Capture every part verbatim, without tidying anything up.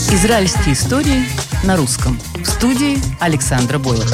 Израильские истории на русском. В студии Александра Бойлова.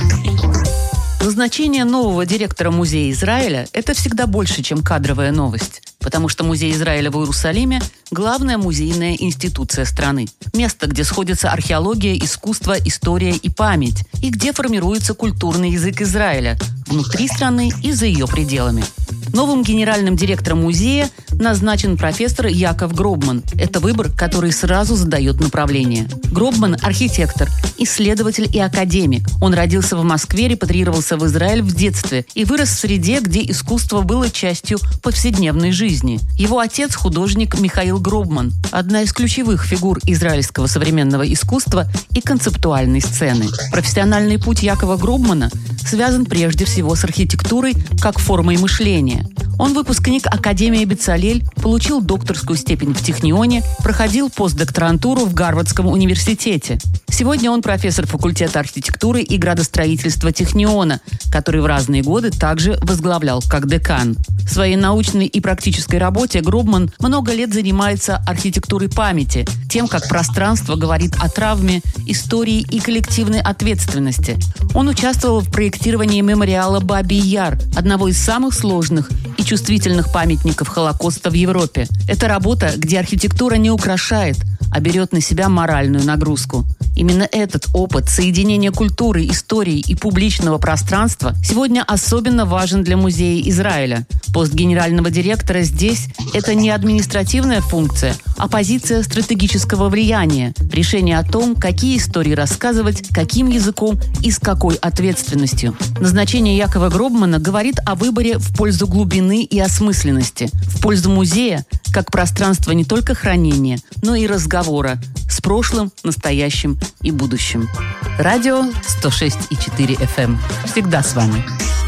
Назначение нового директора Музея Израиля – это всегда больше, чем кадровая новость. Потому что Музей Израиля в Иерусалиме – главная музейная институция страны. Место, где сходятся археология, искусство, история и память. И где формируется культурный язык Израиля внутри страны и за ее пределами. Новым генеральным директором музея назначен профессор Яков Гробман. Это выбор, который сразу задает направление. Гробман – архитектор, исследователь и академик. Он родился в Москве, репатриировался в Израиль в детстве и вырос в среде, где искусство было частью повседневной жизни. Его отец – художник Михаил Гробман, одна из ключевых фигур израильского современного искусства и концептуальной сцены. Профессиональный путь Якова Гробмана связан прежде всего с архитектурой как формой мышления. Он выпускник Академии Бецалель, получил докторскую степень в Технионе, проходил постдокторантуру в Гарвардском университете. Сегодня он профессор факультета архитектуры и градостроительства Техниона, который в разные годы также возглавлял как декан. В своей научной и практической работе Гробман много лет занимается архитектурой памяти, тем, как пространство говорит о травме, истории и коллективной ответственности. Он участвовал в проектировании мемориала Баби-Яр, одного из самых сложных и чувствительных памятников Холокоста в Европе. Это работа, где архитектура не украшает, а берет на себя моральную нагрузку. Именно этот опыт соединения культуры, истории и публичного пространства сегодня особенно важен для Музея Израиля. Пост генерального директора здесь – это не административная функция, а позиция стратегического влияния, решение о том, какие истории рассказывать, каким языком и с какой ответственностью. Назначение Якова Гробмана говорит о выборе в пользу глубины и осмысленности, в пользу музея как пространства не только хранения, но и разговора с прошлым, настоящим и будущим. Радио сто шесть и четыре эф эм. Всегда с вами.